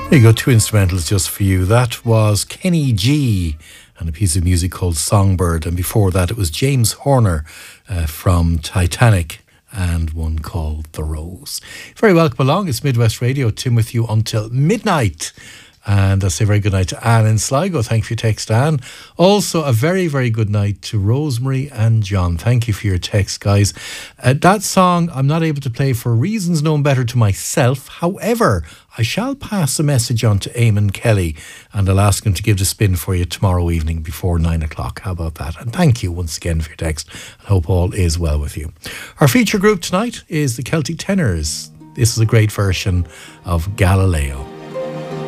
There you go, two instrumentals just for you. That was Kenny G and a piece of music called Songbird. And before that, it was James Horner from Titanic and one called The Rose. Very welcome along. It's Midwest Radio. Tim with you until midnight. And I say very good night to Anne in Sligo. Thank you for your text, Anne. Also, a very, very good night to Rosemary and John. Thank you for your text, guys. That song I'm not able to play for reasons known better to myself. However, I shall pass a message on to Eamon Kelly and I'll ask him to give the spin for you tomorrow evening before 9 o'clock. How about that? And thank you once again for your text. I hope all is well with you. Our feature group tonight is the Celtic Tenors. This is a great version of Galileo.